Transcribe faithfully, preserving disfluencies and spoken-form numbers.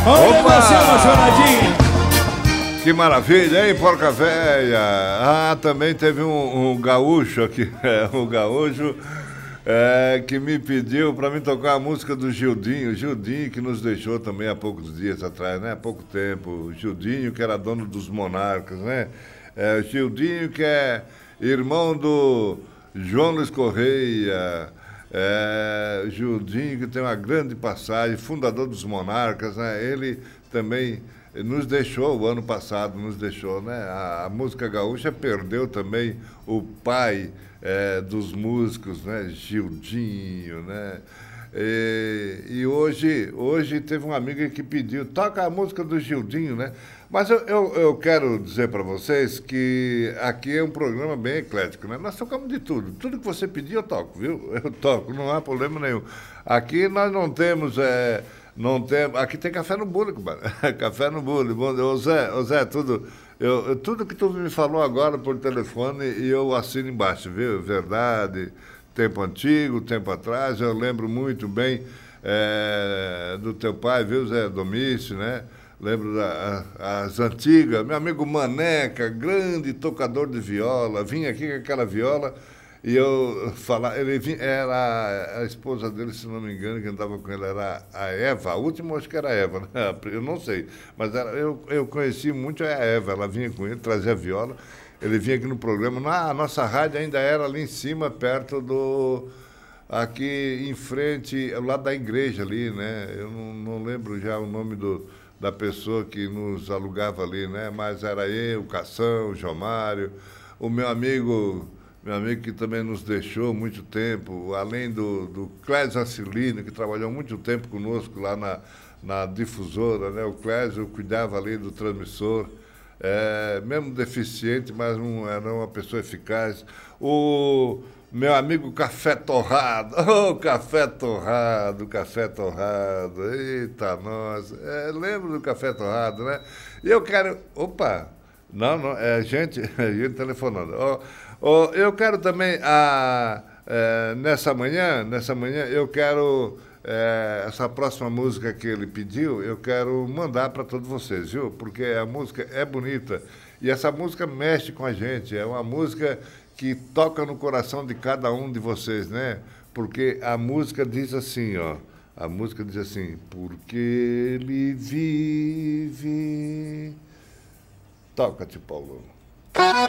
Olha você, emocionadinho. Que maravilha, hein, Porca Véia? Ah, também teve um, um gaúcho aqui, é, um gaúcho é, que me pediu para mim tocar a música do Gildinho. Gildinho que nos deixou também há poucos dias atrás, né? Há pouco tempo. O Gildinho que era dono dos Monarcas, né? É, Gildinho que é irmão do João Luiz Correia. É, Gildinho que tem uma grande passagem, fundador dos Monarcas, né? Ele também nos deixou, o ano passado nos deixou, né? A, a música gaúcha perdeu também o pai é, dos músicos, né? Gildinho, né? E, e hoje, hoje teve um amigo que pediu, toca a música do Gildinho, né? Mas eu, eu, eu quero dizer para vocês que aqui é um programa bem eclético, né? Nós tocamos de tudo. Tudo que você pedir eu toco, viu? Eu toco, não há problema nenhum. Aqui nós não temos... É, Não tem, aqui tem café no bule, compadre. Café no bule. Ô Zé, ô Zé, tudo, eu, eu, tudo que tu me falou agora por telefone, e eu assino embaixo, viu? Verdade, tempo antigo, tempo atrás, eu lembro muito bem é, do teu pai, viu, Zé Domício, né? Lembro das antigas, meu amigo Maneca, grande tocador de viola, vinha aqui com aquela viola. E eu falar, ele vinha, era a esposa dele, se não me engano, que andava com ele, era a Eva, a última acho que era a Eva, né? Eu não sei, mas era, eu, eu conheci muito a Eva, ela vinha com ele, trazia viola, ele vinha aqui no programa, ah, a nossa rádio ainda era ali em cima, perto do, aqui em frente, lá da igreja ali, né? Eu não, não lembro já o nome do, da pessoa que nos alugava ali, né? Mas era eu, o Cação, o João Mário, o meu amigo... Meu amigo que também nos deixou muito tempo, além do, do Clésio Acilino, que trabalhou muito tempo conosco lá na, na difusora, né? O Clésio cuidava ali do transmissor, é, mesmo deficiente, mas um, era uma pessoa eficaz. O meu amigo Café Torrado, oh, Café Torrado, Café Torrado, eita, nossa, é, lembro do Café Torrado, né? E eu quero, opa, não, não, é gente, gente telefonando, ó. Oh, Oh, eu quero também, ah, eh, nessa manhã, nessa manhã, eu quero, eh, essa próxima música que ele pediu, eu quero mandar para todos vocês, viu? Porque a música é bonita e essa música mexe com a gente, é uma música que toca no coração de cada um de vocês, né? Porque a música diz assim, ó, a música diz assim, porque ele vive... Toca-te, Paulo.